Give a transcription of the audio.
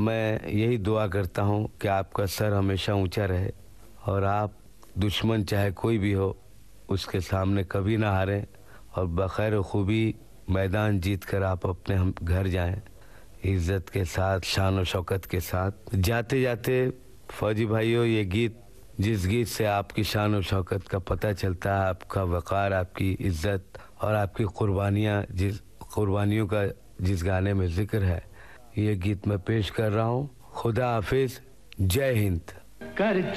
मैं यही दुआ करता हूँ कि आपका सर हमेशा ऊंचा रहे और आप दुश्मन चाहे कोई भी हो उसके सामने कभी ना हारें और बखैर खूबी मैदान जीत कर आप अपने हम घर जाएं इज्जत के साथ, शान और शौकत के साथ। जाते जाते फौजी भाइयों, ये गीत जिस गीत से आपकी शान और शौकत का पता चलता है, आपका वक़ार, आपकी इज्जत और आपकी कुर्बानियों का जिस गाने में जिक्र है, ये गीत मैं पेश कर रहा हूँ। खुदा हाफिज, जय हिंद।